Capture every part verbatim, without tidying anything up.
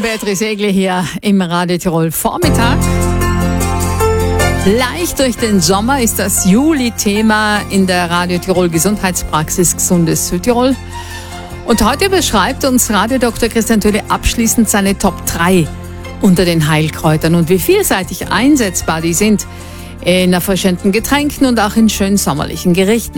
Beatrice Egli hier im Radio Tirol Vormittag. Leicht durch den Sommer ist das Juli-Thema in der Radio Tirol Gesundheitspraxis Gesundes Südtirol. Und heute beschreibt uns Radiodoktor Christian Tölle abschließend seine Top drei unter den Heilkräutern und wie vielseitig einsetzbar die sind in erfrischenden Getränken und auch in schön sommerlichen Gerichten.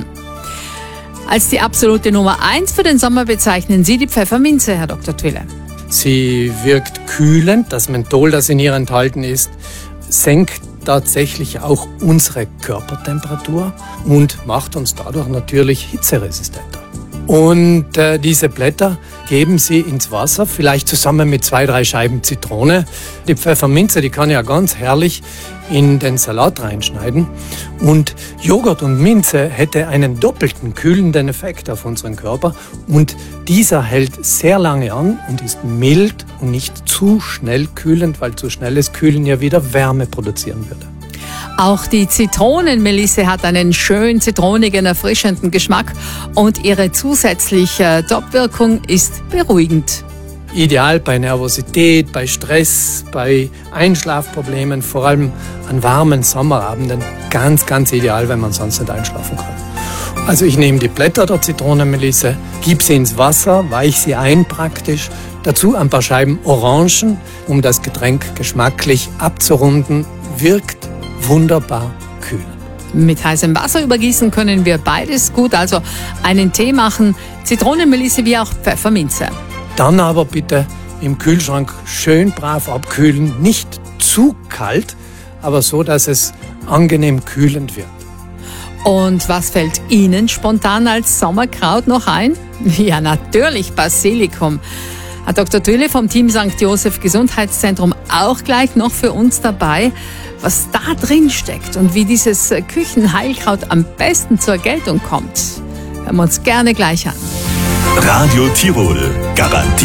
Als die absolute Nummer eins für den Sommer bezeichnen Sie die Pfefferminze, Herr Doktor Tölle. Sie wirkt kühlend. Das Menthol, das in ihr enthalten ist, senkt tatsächlich auch unsere Körpertemperatur und macht uns dadurch natürlich hitzeresistenter. Und äh, diese Blätter geben Sie ins Wasser, vielleicht zusammen mit zwei, drei Scheiben Zitrone. Die Pfefferminze, die kann ja ganz herrlich in den Salat reinschneiden. Und Joghurt und Minze hätte einen doppelten kühlenden Effekt auf unseren Körper. Und dieser hält sehr lange an und ist mild und nicht zu schnell kühlend, weil zu schnelles Kühlen ja wieder Wärme produzieren würde. Auch die Zitronenmelisse hat einen schön zitronigen, erfrischenden Geschmack und ihre zusätzliche Top-Wirkung ist beruhigend. Ideal bei Nervosität, bei Stress, bei Einschlafproblemen, vor allem an warmen Sommerabenden. Ganz, ganz ideal, wenn man sonst nicht einschlafen kann. Also ich nehme die Blätter der Zitronenmelisse, gebe sie ins Wasser, weiche sie ein praktisch. Dazu ein paar Scheiben Orangen, um das Getränk geschmacklich abzurunden. Wirkt wunderbar kühl. Mit heißem Wasser übergießen können wir beides gut, also einen Tee machen, Zitronenmelisse wie auch Pfefferminze. Dann aber bitte im Kühlschrank schön brav abkühlen, nicht zu kalt, aber so, dass es angenehm kühlend wird. Und was fällt Ihnen spontan als Sommerkraut noch ein? Ja, natürlich Basilikum. Herr Doktor Tölle vom Team Sankt Joseph Gesundheitszentrum auch gleich noch für uns dabei, was da drin steckt und wie dieses Küchenheilkraut am besten zur Geltung kommt. Hören wir uns gerne gleich an. Radio Tirol, garantiert